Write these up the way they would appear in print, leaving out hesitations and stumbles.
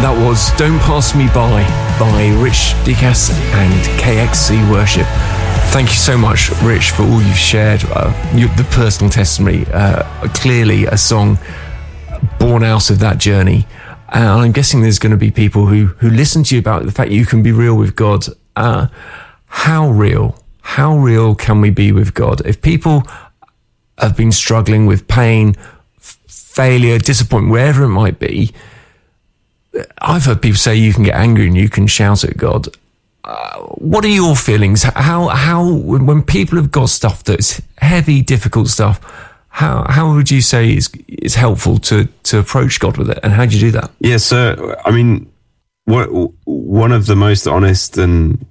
That was Don't Pass Me By Rich Dekas and KXC Worship. Thank you so much, Rich, for all you've shared, the personal testimony. Clearly a song born out of that journey. And I'm guessing there's going to be people who listen to you about the fact you can be real with God. How real can we be with God? If people have been struggling with pain, failure, disappointment, wherever it might be, I've heard people say you can get angry and you can shout at God. What are your feelings? How when people have got stuff that's heavy, difficult stuff, how would you say is helpful to approach God with it, and how do you do that? Yeah, so I mean, one of the most honest and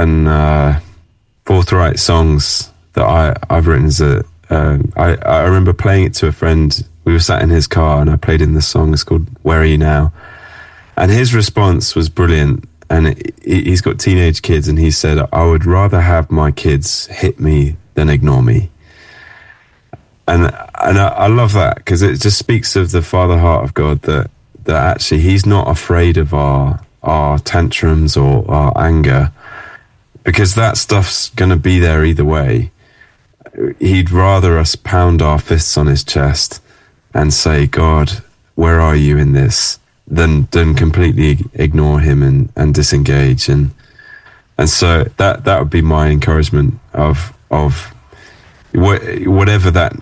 forthright songs that I've written is I remember playing it to a friend. We were sat in his car and I played in this song. It's called Where Are You Now? And his response was brilliant. And he's got teenage kids, and he said, I would rather have my kids hit me than ignore me. And I love that, because it just speaks of the father heart of God, that actually he's not afraid of our tantrums or our anger, because that stuff's going to be there either way. He'd rather us pound our fists on his chest and say, God, where are you in this? Than completely ignore him and disengage. And so that would be my encouragement of whatever that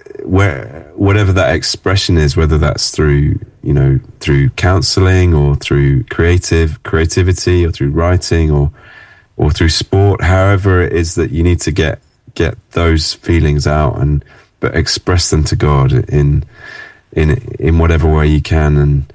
expression is, whether that's through counseling or through creativity or through writing or through sport, however it is that you need to get those feelings out but express them to God in whatever way you can. And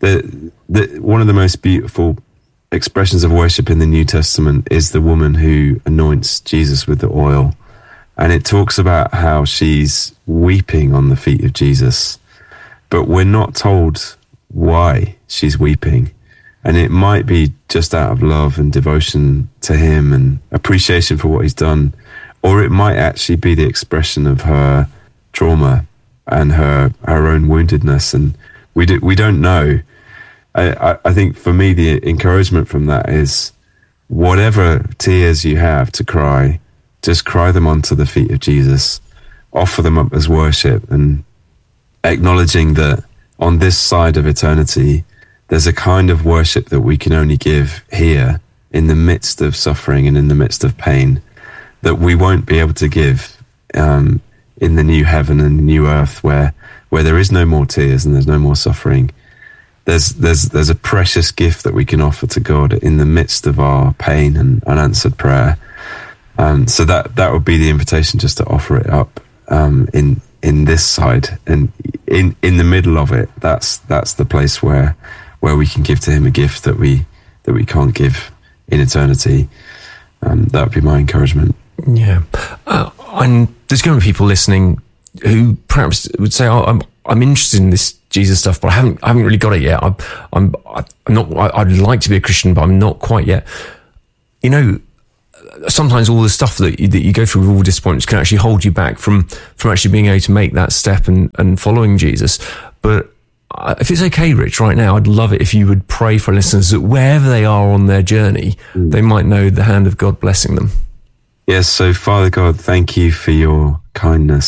one of the most beautiful expressions of worship in the New Testament is the woman who anoints Jesus with the oil. And it talks about how she's weeping on the feet of Jesus, but we're not told why she's weeping. And it might be just out of love and devotion to him and appreciation for what he's done, or it might actually be the expression of her trauma and her own woundedness. And we don't know. I think for me, the encouragement from that is whatever tears you have to cry, just cry them onto the feet of Jesus, offer them up as worship, and acknowledging that on this side of eternity, there's a kind of worship that we can only give here in the midst of suffering and in the midst of pain that we won't be able to give in the new heaven and the new earth where there is no more tears and there's no more suffering. There's a precious gift that we can offer to God in the midst of our pain and unanswered prayer. So that would be the invitation, just to offer it up in this side, and in the middle of it. That's the place where we can give to him a gift that we can't give in eternity. That would be my encouragement. Yeah, and there's going to be people listening who perhaps would say, "Oh, I'm interested in this Jesus stuff, but I haven't really got it yet. I'm not. I'd like to be a Christian, but I'm not quite yet." You know, sometimes all the stuff that you go through with all disappointments can actually hold you back from actually being able to make that step and following Jesus. But if it's okay, Rich, right now, I'd love it if you would pray for listeners that wherever they are on their journey, they might know the hand of God blessing them. Yes, so Father God, thank you for your kindness.